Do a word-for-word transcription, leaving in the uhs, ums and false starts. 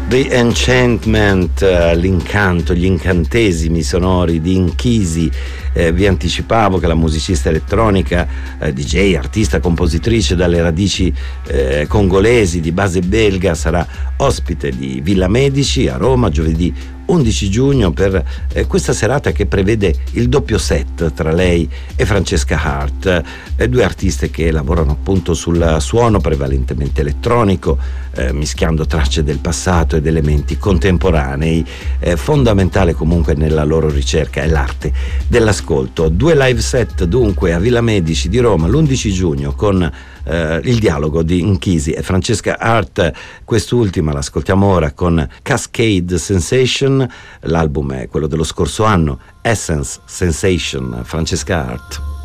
The Enchantment, l'incanto, gli incantesimi sonori di Nkizi. Eh, vi anticipavo che la musicista elettronica, eh, D J, artista, compositrice dalle radici eh, congolesi di base belga, sarà ospite di Villa Medici a Roma giovedì undici giugno per eh, questa serata che prevede il doppio set tra lei e Francesca Hart, eh, due artiste che lavorano appunto sul suono prevalentemente elettronico, eh, mischiando tracce del passato ed elementi contemporanei. Eh, fondamentale comunque nella loro ricerca è l'arte dell'ascolto. Due live set dunque a Villa Medici di Roma l'undici giugno con Uh, il dialogo di Nkizi e Francesca Hart. Quest'ultima l'ascoltiamo ora con Cascade Sensation, l'album è quello dello scorso anno, Essence Sensation, Francesca Hart.